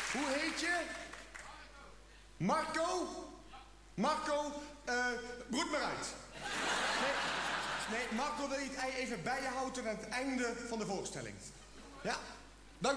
Hoe heet je? Marco? Marco, broed maar uit. Nee, Marco wil je het ei even bij je houden tot aan het einde van de voorstelling. Ja?